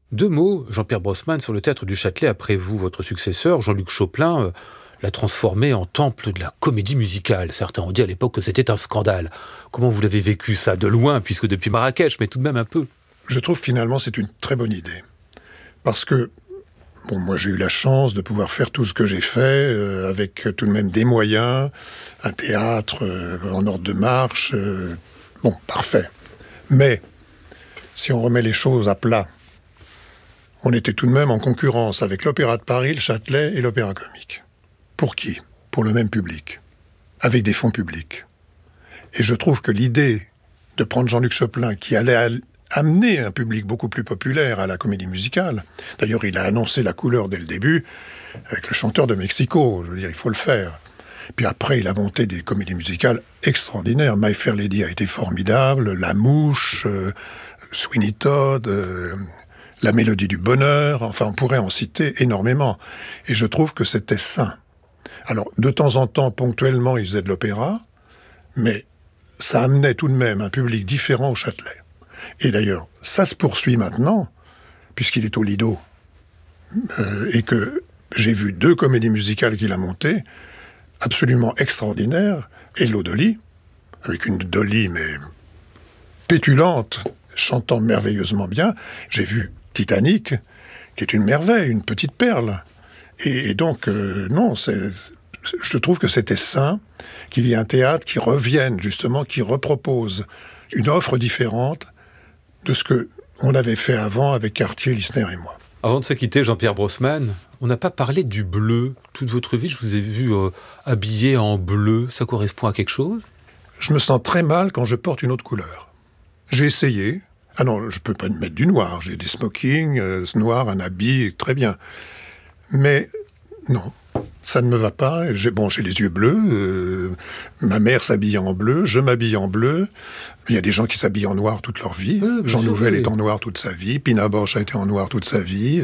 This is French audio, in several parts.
Deux mots, Jean-Pierre Brosman, sur le théâtre du Châtelet après vous. Votre successeur, Jean-Luc Choplin, l'a transformé en temple de la comédie musicale. Certains ont dit à l'époque que c'était un scandale. Comment vous l'avez vécu ça? De loin, puisque depuis Marrakech, mais tout de même un peu. Je trouve que finalement c'est une très bonne idée. Parce que, moi j'ai eu la chance de pouvoir faire tout ce que j'ai fait, avec tout de même des moyens, un théâtre en ordre de marche, parfait. Mais, si on remet les choses à plat, on était tout de même en concurrence avec l'Opéra de Paris, le Châtelet et l'Opéra Comique. Pour qui? Pour le même public, avec des fonds publics. Et je trouve que l'idée de prendre Jean-Luc Choplin, qui allait amener un public beaucoup plus populaire à la comédie musicale, d'ailleurs il a annoncé la couleur dès le début, avec le chanteur de Mexico, je veux dire, il faut le faire. Puis après, il a monté des comédies musicales extraordinaires. My Fair Lady a été formidable, La Mouche, Sweeney Todd... La Mélodie du Bonheur, enfin on pourrait en citer énormément. Et je trouve que c'était sain. Alors, de temps en temps, ponctuellement, il faisait de l'opéra, mais ça amenait tout de même un public différent au Châtelet. Et d'ailleurs, ça se poursuit maintenant, puisqu'il est au Lido, et que j'ai vu 2 comédies musicales qu'il a montées, absolument extraordinaires, et l'Odoli, avec une Dolly, mais pétulante, chantant merveilleusement bien. J'ai vu Titanic, qui est une merveille, une petite perle. Et donc, je trouve que c'était sain qu'il y ait un théâtre qui revienne, justement, qui repropose une offre différente de ce qu'on avait fait avant avec Cartier, Lissner et moi. Avant de se quitter, Jean-Pierre Brosman, on n'a pas parlé du bleu. Toute votre vie, je vous ai vu habillé en bleu. Ça correspond à quelque chose? Je me sens très mal quand je porte une autre couleur. J'ai essayé. Ah non, je ne peux pas mettre du noir. J'ai des smokings, ce noir, un habit, très bien. Mais non, ça ne me va pas. J'ai les yeux bleus. Ma mère s'habille en bleu, je m'habille en bleu. Il y a des gens qui s'habillent en noir toute leur vie. Jean Nouvel est en noir toute sa vie. Pina Bausch a été en noir toute sa vie.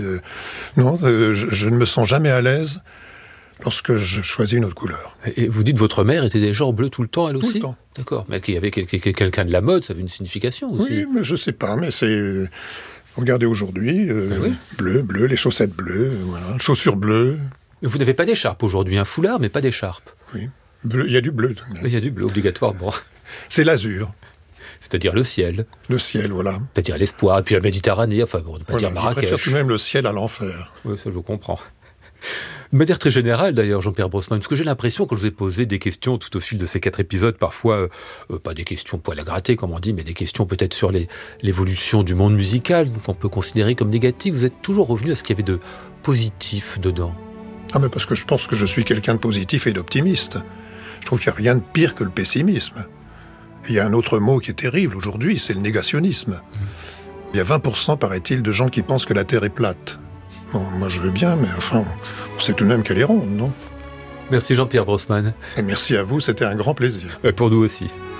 Je ne me sens jamais à l'aise lorsque je choisis une autre couleur. Et vous dites votre mère était déjà en bleu tout le temps, elle aussi? Tout le temps. D'accord. Mais qu'il y avait quelqu'un de la mode, ça avait une signification aussi. Oui, mais je sais pas, mais c'est... Regardez aujourd'hui, bleu, les chaussettes bleues, voilà, chaussures bleues. Mais vous n'avez pas d'écharpe aujourd'hui, un foulard, mais pas d'écharpe. Oui, bleu, il y a du bleu. Il y a du bleu, obligatoirement. C'est l'azur. C'est-à-dire le ciel. Le ciel, voilà. C'est-à-dire l'espoir, et puis la Méditerranée, enfin, on ne peut pas dire Marrakech. Je préfère tout de même le ciel à l'enfer. Oui, ça je comprends. De manière très générale, d'ailleurs, Jean-Pierre Brosman, parce que j'ai l'impression, quand je vous ai posé des questions tout au fil de ces 4 épisodes, parfois, pas des questions poil à gratter, comme on dit, mais des questions peut-être sur l'évolution du monde musical, qu'on peut considérer comme négative, vous êtes toujours revenu à ce qu'il y avait de positif dedans. Ah, mais parce que je pense que je suis quelqu'un de positif et d'optimiste. Je trouve qu'il n'y a rien de pire que le pessimisme. Et il y a un autre mot qui est terrible aujourd'hui, c'est le négationnisme. Il y a 20%, paraît-il, de gens qui pensent que la Terre est plate. Bon, moi je veux bien, mais enfin, on sait tout de même qu'elle est ronde, non? Merci Jean-Pierre Brosman. Et merci à vous, c'était un grand plaisir. Pour nous aussi.